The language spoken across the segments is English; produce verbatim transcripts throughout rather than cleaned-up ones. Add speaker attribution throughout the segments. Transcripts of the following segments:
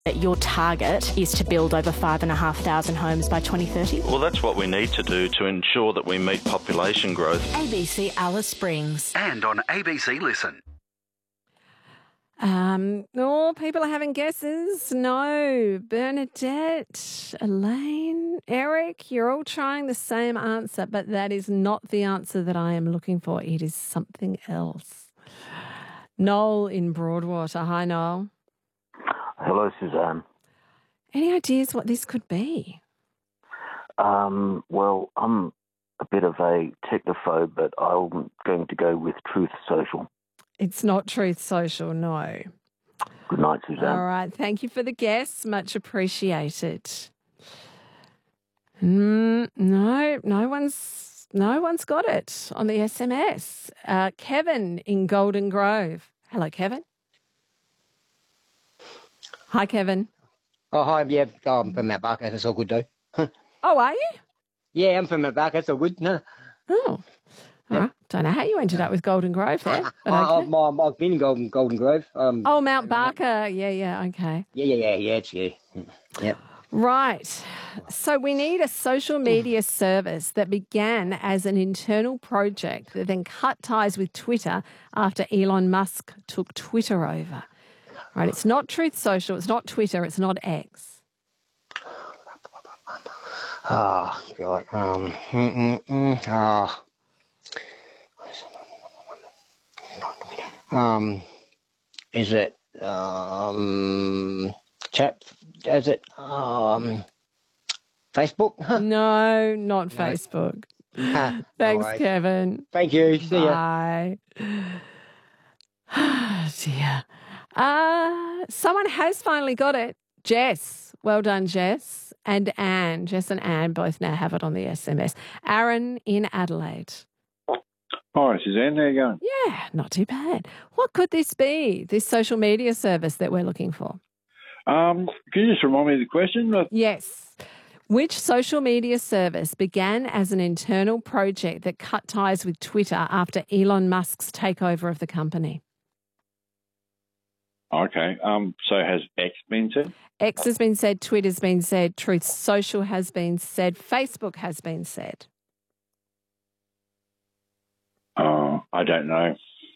Speaker 1: Your target is to build over five and a half thousand homes by twenty thirty.
Speaker 2: Well, that's what we need to do to ensure that we meet population growth.
Speaker 3: A B C Alice Springs.
Speaker 4: And on A B C Listen.
Speaker 5: Um, oh, people are having guesses. No. Bernadette, Elaine, Eric, you're all trying the same answer, but that is not the answer that I am looking for. It is something else. Noel in Broadwater. Hi, Noel.
Speaker 6: Hello, Suzanne.
Speaker 5: Any ideas what this could be?
Speaker 6: Um, well, I'm a bit of a technophobe, but I'm going to go with Truth Social.
Speaker 5: It's not Truth Social, no.
Speaker 6: Good night, Suzanne.
Speaker 5: All right. Thank you for the guess. Much appreciated. Mm, no, no one's no one's got it on the S M S. Uh, Kevin in Golden Grove. Hello, Kevin. Hi, Kevin.
Speaker 7: Oh, hi, yeah, oh, I'm from Mount Barker. That's all good, though.
Speaker 5: Oh, are you?
Speaker 7: Yeah, I'm from Mount Barker. That's all good. No.
Speaker 5: Oh, all right. Don't know how you ended up with Golden Grove there. But
Speaker 7: I,
Speaker 5: okay.
Speaker 7: I've, I've been in Golden, Golden Grove. Um,
Speaker 5: Oh, Mount Barker. Yeah, yeah, okay.
Speaker 7: Yeah, yeah, yeah, yeah, it's, yeah. Yep.
Speaker 5: Right. So we need a social media service that began as an internal project that then cut ties with Twitter after Elon Musk took Twitter over. Right. It's not Truth Social. It's not Twitter. It's not X.
Speaker 7: Oh, God. Um, mm, mm, mm, oh. Um, is it, um, chat, is it, um, Facebook?
Speaker 5: No, not Facebook.
Speaker 7: Ah,
Speaker 5: Thanks,
Speaker 7: all right.
Speaker 5: Kevin.
Speaker 7: Thank you. See ya.
Speaker 5: Bye. Oh, dear. Uh, someone has finally got it. Jess. Well done, Jess. And Anne. Jess and Anne both now have it on the S M S. Aaron in Adelaide.
Speaker 8: Hi, Suzanne. How you going?
Speaker 5: Yeah, not too bad. What could this be, this social media service that we're looking for?
Speaker 8: Um, can you just remind me of the question?
Speaker 5: Yes. Which social media service began as an internal project that cut ties with Twitter after Elon Musk's takeover of the company?
Speaker 8: Okay. Um, so has X been said?
Speaker 5: X has been said, Twitter's been said, Truth Social has been said, Facebook has been said.
Speaker 8: Oh, I don't know.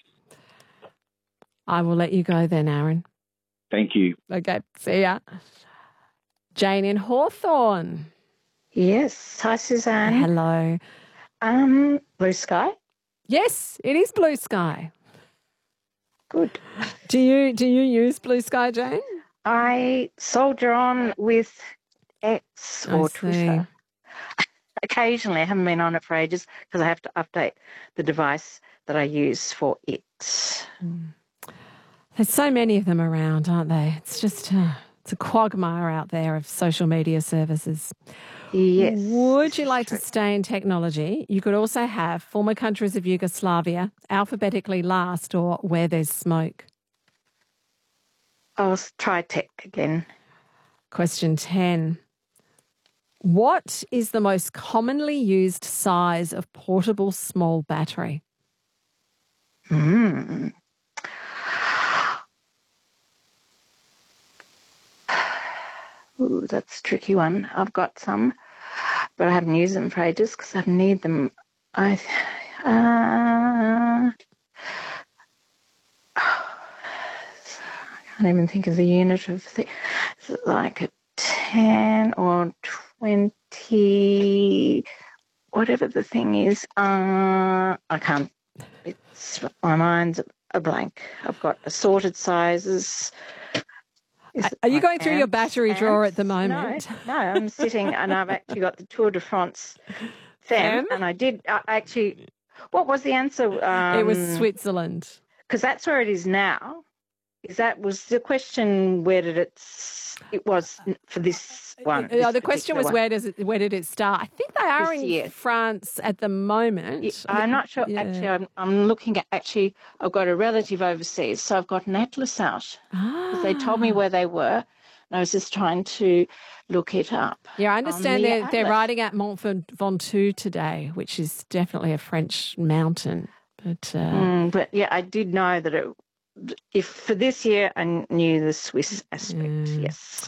Speaker 5: I will let you go then, Aaron.
Speaker 8: Thank you.
Speaker 5: Okay, see ya. Jane in Hawthorne.
Speaker 9: Yes. Hi, Suzanne.
Speaker 5: Hello.
Speaker 9: Um, Blue Sky?
Speaker 5: Yes, it is Blue Sky.
Speaker 9: Good.
Speaker 5: Do you do you use Blue Sky, Jane?
Speaker 9: I soldier on with X or Twitter. Occasionally, I haven't been on it for ages because I have to update the device that I use for it.
Speaker 5: Mm. There's so many of them around, aren't they? It's just uh, it's a quagmire out there of social media services.
Speaker 9: Yes.
Speaker 5: Would you like to stay in technology? You could also have former countries of Yugoslavia, alphabetically last, or where there's smoke.
Speaker 9: I'll try tech again.
Speaker 5: Question ten. What is the most commonly used size of portable small battery?
Speaker 9: Hmm. Ooh, that's a tricky one. I've got some, but I haven't used them for ages because I need them. I, uh, I can't even think of the unit of the, is it like a ten or twenty, whatever the thing is. Uh, I can't, it's, my mind's a blank. I've got assorted sizes. Is
Speaker 5: Are you going
Speaker 9: amps,
Speaker 5: through your battery
Speaker 9: amps?
Speaker 5: drawer at the moment?
Speaker 9: No, no, I'm sitting and I've actually got the Tour de France Femme, and I did I actually, what was the answer? Um,
Speaker 5: it was Switzerland.
Speaker 9: Because that's where it is now. Is that was the question? Where did it? It was for this one.
Speaker 5: Uh,
Speaker 9: this
Speaker 5: the question was
Speaker 9: one.
Speaker 5: where does it? Where did it start? I think they are
Speaker 9: This
Speaker 5: in
Speaker 9: year.
Speaker 5: France at the moment.
Speaker 9: Yeah, I'm not sure.
Speaker 5: Yeah.
Speaker 9: Actually, I'm, I'm looking at. Actually, I've got a relative overseas, so I've got an atlas out.
Speaker 5: Ah.
Speaker 9: They told me where they were, and I was just trying to look it up.
Speaker 5: Yeah, I
Speaker 9: on
Speaker 5: understand
Speaker 9: the
Speaker 5: they're, they're
Speaker 9: atlas.
Speaker 5: riding at Mont Ventoux today, which is definitely a French mountain. But uh,
Speaker 9: Mm, but yeah, I did know that it if for this year I knew the Swiss aspect,
Speaker 5: Mm.
Speaker 9: yes.